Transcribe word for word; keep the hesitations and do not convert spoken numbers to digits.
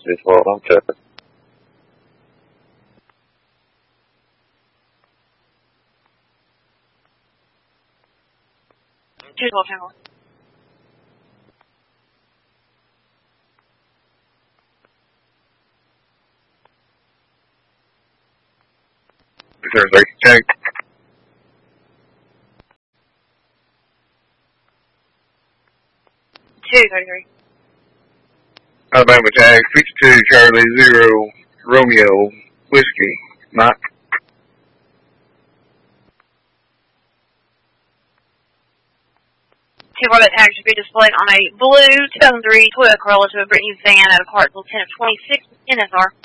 This one, I'm checking. two twelve Tango. Thursday, check. two thirty-three. Alabama tag, fifty-two Charlie zero Romeo Whiskey, Mike. Two Robert tags should be displayed on a blue two thousand three Toyota Corolla to a Brittany van at a parcel ten of twenty-six N S R.